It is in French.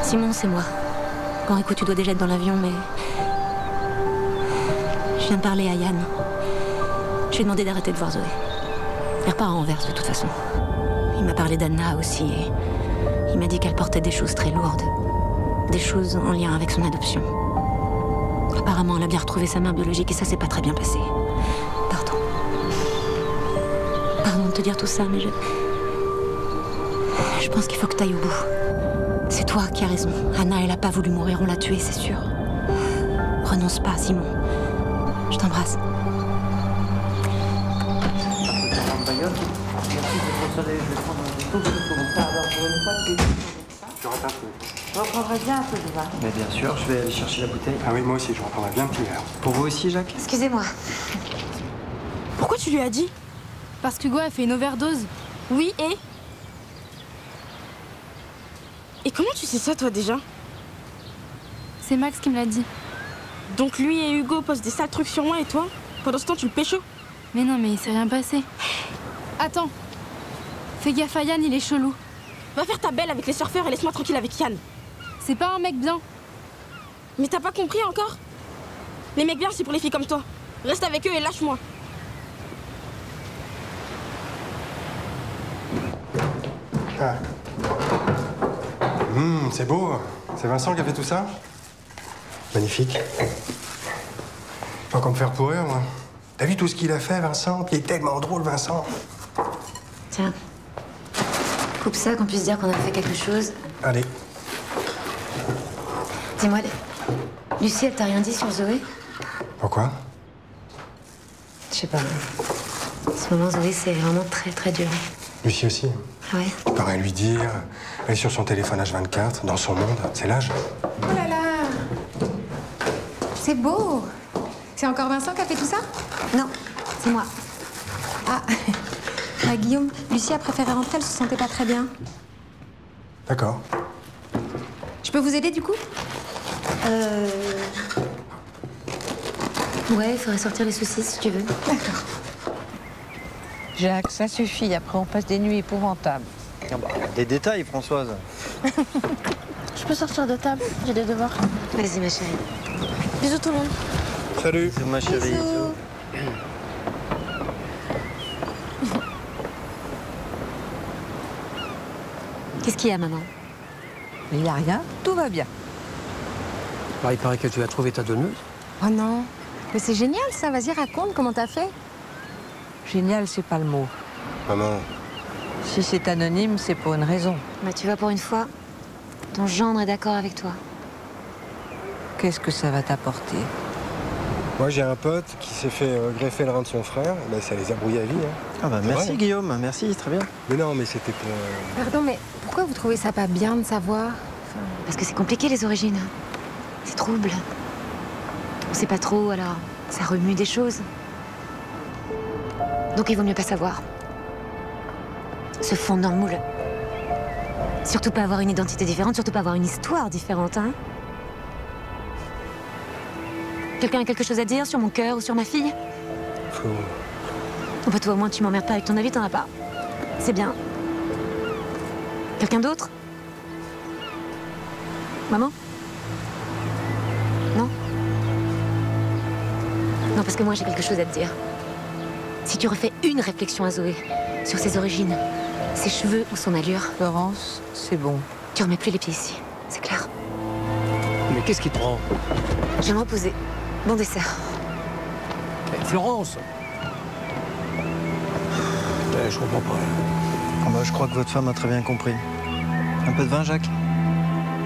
Simon, c'est moi. Bon, écoute, tu dois déjà être dans l'avion, mais... Je viens de parler à Yann. Je lui ai demandé d'arrêter de voir Zoé. Elle repart à Anvers, de toute façon. Il m'a parlé d'Anna aussi, et... il m'a dit qu'elle portait des choses très lourdes. Des choses en lien avec son adoption. Apparemment, elle a bien retrouvé sa mère biologique, et ça s'est pas très bien passé. Pardon. Pardon de te dire tout ça, mais je pense qu'il faut que t'ailles au bout. C'est toi qui as raison. Anna, elle a pas voulu mourir, on l'a tuée, c'est sûr. Renonce pas, Simon. Je t'embrasse. Je rate un peu. Je reprendrai bien un peu de vin. Mais bien sûr, je vais aller chercher la bouteille. Ah oui, moi aussi, je reprendrai bien un petit verre. Pour vous aussi, Jacques? Excusez-moi. Pourquoi tu lui as dit? Parce qu'Hugo a fait une overdose. Oui, et? Et comment tu sais ça, toi, déjà? C'est Max qui me l'a dit. Donc lui et Hugo posent des sales trucs sur moi et toi? Pendant ce temps, tu le pécho? Mais non, mais il s'est rien passé. Attends. Fais gaffe à Yann, il est chelou. Va faire ta belle avec les surfeurs et laisse-moi tranquille avec Yann. C'est pas un mec bien. Mais t'as pas compris encore? Les mecs bien, c'est pour les filles comme toi. Reste avec eux et lâche-moi. Ah. C'est beau. C'est Vincent qui a fait tout ça? Magnifique. Pas comme me faire pourrir, moi. T'as vu tout ce qu'il a fait, Vincent? Il est tellement drôle, Vincent. Tiens. Coupe ça, qu'on puisse dire qu'on a fait quelque chose. Allez. Dis-moi, Lucie, elle t'a rien dit sur Zoé? Pourquoi? Je sais pas. En ce moment, Zoé, c'est vraiment très, très dur. Lucie aussi. Ah ouais? Tu peux rien lui dire. Elle est sur son téléphone H24, dans son monde. C'est l'âge. Oh là là! C'est beau! C'est encore Vincent qui a fait tout ça? Non, c'est moi. Ah, ah, Guillaume, Lucie a préféré rentrer, elle se sentait pas très bien. D'accord. Je peux vous aider du coup? Ouais, il faudrait sortir les saucisses si tu veux. D'accord. Jacques, ça suffit. Après, on passe des nuits épouvantables. Ah bah, des détails, Françoise. Je peux sortir de table? J'ai des devoirs. Vas-y, ma chérie. Bisous tout le monde. Salut. C'est ma chérie. Qu'est-ce qu'il y a, maman? Il n'y a rien, tout va bien. Bah, il paraît que tu as trouvé ta donneuse. Oh non. Mais c'est génial ça, vas-y, raconte comment t'as fait. Génial, c'est pas le mot. Maman, Si c'est anonyme, c'est pour une raison. Bah, tu vois, pour une fois, ton gendre est d'accord avec toi. Qu'est-ce que ça va t'apporter? moi j'ai un pote qui s'est fait greffer le rein de son frère. Ben, ça les a brouillés à vie. Hein. Ah bah C'est merci vrai. Guillaume, merci, très bien. Mais non, mais c'était pour... Pardon, mais pourquoi vous trouvez ça pas bien de savoir? Parce que c'est compliqué, les origines. C'est trouble. On sait pas trop, alors ça remue des choses. Donc il vaut mieux pas savoir. Se fondre dans le moule. Surtout pas avoir une identité différente, surtout pas avoir une histoire différente, hein. Quelqu'un a quelque chose à dire sur mon cœur ou sur ma fille? Faut... Oh bah toi au moins tu m'emmerdes pas avec ton avis, t'en as pas. C'est bien. Quelqu'un d'autre? Maman? Non? Non, parce que moi j'ai quelque chose à te dire. Si tu refais une réflexion à Zoé sur ses origines, ses cheveux ou son allure, Florence, c'est bon. tu remets plus les pieds ici. C'est clair. Mais qu'est-ce qui te prend? Je vais me reposer. Bon dessert. Eh, Florence! Je comprends pas. Ah bah, je crois que votre femme a très bien compris. Un peu de vin, Jacques?